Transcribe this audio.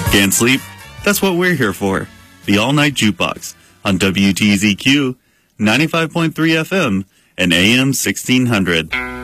Can't sleep? That's what we're here for. The All Night Jukebox on WTZQ 95.3 FM and AM 1600.